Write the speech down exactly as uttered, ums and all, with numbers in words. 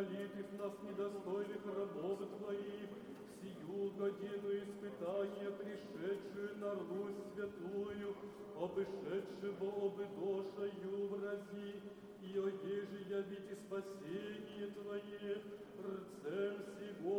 молитв нас недостойных рабов Твоих, сию годину испытания, пришедшую на Русь святую, обышедшего обыдошаю врази, и оеже явите спасение Твое, рцем сего